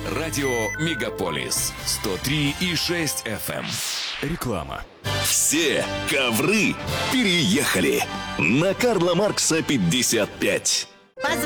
Радио Мегаполис 103,6 FM. Реклама. Все ковры переехали на Карла Маркса 55.